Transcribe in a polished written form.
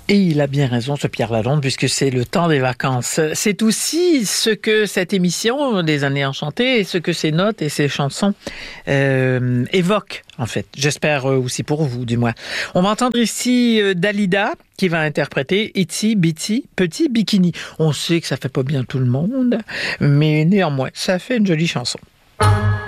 Et il a bien raison, ce Pierre Lalonde, puisque c'est le temps des vacances. C'est aussi ce que cette émission des Années Enchantées et ce que ces notes et ces chansons évoquent, en fait. J'espère aussi pour vous, du moins. On va entendre ici Dalida, qui va interpréter Itsy Bitsy Petit Bikini. On sait que ça fait pas bien tout le monde, mais néanmoins, ça fait une jolie chanson.